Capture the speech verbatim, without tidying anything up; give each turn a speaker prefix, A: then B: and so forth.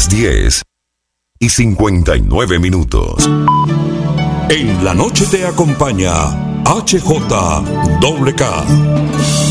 A: las diez y cincuenta y nueve minutos. En la noche te acompaña H J K.